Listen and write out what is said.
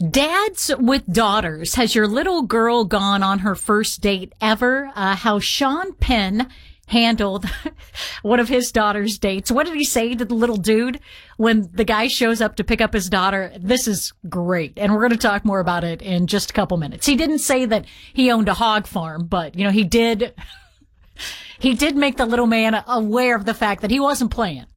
Dads with daughters. Has your little girl gone on her first date ever? How Sean Penn handled one of his daughter's dates. What did he say to the little dude when the guy shows up to pick up his daughter? This is great. And we're going to talk more about it in just a couple minutes. He didn't say that he owned a hog farm, but, he did make the little man aware of the fact that he wasn't playing.